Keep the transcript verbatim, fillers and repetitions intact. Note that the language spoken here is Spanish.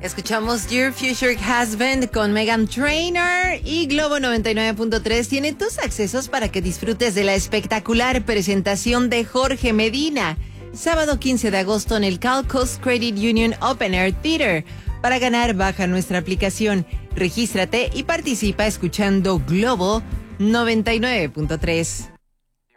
Escuchamos Your Future Husband con Meghan Trainor y Globo noventa y nueve punto tres tiene tus accesos para que disfrutes de la espectacular presentación de Jorge Medina. Sábado quince de agosto en el Cal Coast Credit Union Open Air Theater. Para ganar, baja nuestra aplicación, regístrate y participa escuchando Globo noventa y nueve punto tres.